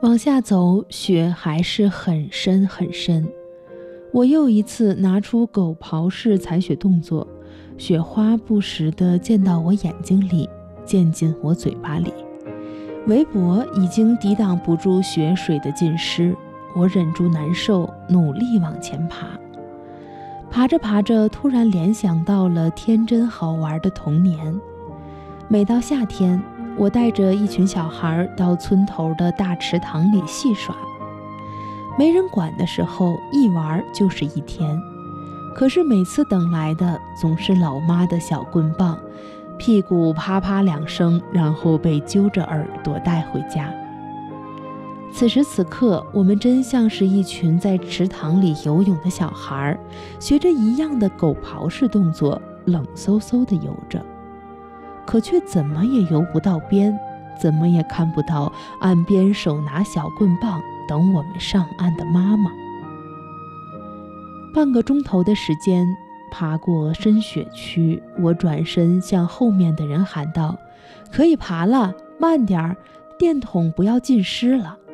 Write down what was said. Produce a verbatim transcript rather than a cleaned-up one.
往下走，雪还是很深很深。我又一次拿出狗刨式采雪动作，雪花不时地溅到我眼睛里，溅进我嘴巴里。围脖已经抵挡不住雪水的浸湿，我忍住难受，努力往前爬。爬着爬着，突然联想到了天真好玩的童年。每到夏天，我带着一群小孩到村头的大池塘里戏耍。没人管的时候，一玩就是一天。可是每次等来的总是老妈的小棍棒，屁股啪啪两声，然后被揪着耳朵带回家。此时此刻，我们真像是一群在池塘里游泳的小孩，学着一样的狗刨式动作，冷飕飕地游着，可却怎么也游不到边，怎么也看不到岸边手拿小棍棒等我们上岸的妈妈。半个钟头的时间，爬过深雪区，我转身向后面的人喊道：“可以爬了，慢点儿，电筒不要浸湿了。”